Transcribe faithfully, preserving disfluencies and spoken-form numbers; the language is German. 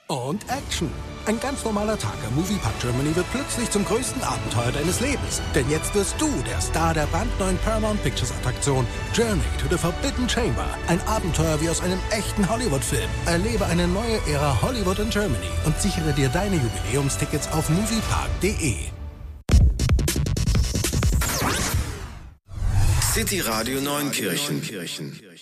Und Action. Ein ganz normaler Tag am Moviepark Germany wird plötzlich zum größten Abenteuer deines Lebens. Denn jetzt wirst du der Star der brandneuen Paramount Pictures Attraktion Journey to the Forbidden Chamber. Ein Abenteuer wie aus einem echten Hollywood-Film. Erlebe eine neue Ära Hollywood in Germany und sichere dir deine Jubiläumstickets auf moviepark punkt de. City Radio Neunkirchen.